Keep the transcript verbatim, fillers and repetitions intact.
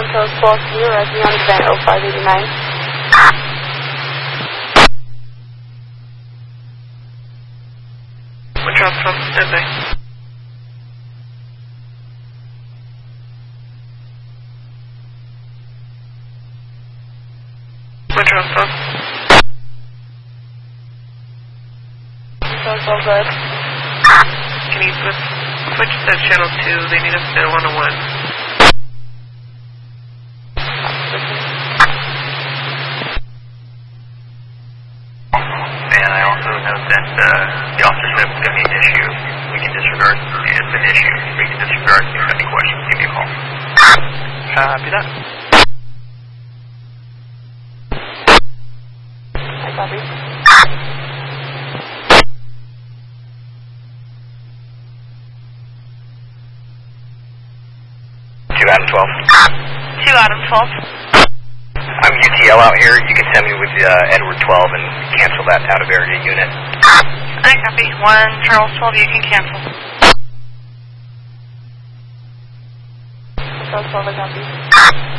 Charles twelve, can you arrive me on event oh five eighty-nine? One Charles twelve, standby. One Charles twelve. One Charles twelve, go ahead. Can you switch, switch that channel to, they need us at one oh one. And I also note that uh, the officer said it's going to be an issue. We can disregard, it's an issue. We can disregard. If you have any questions, give me a call. Copy that. I copy. two Adam twelve. two Adam twelve. I'm U T L out here. You can send me with uh, Edward twelve and cancel that out of area unit. I copy. one Charles twelve, you can cancel. One Charles twelve, I copy.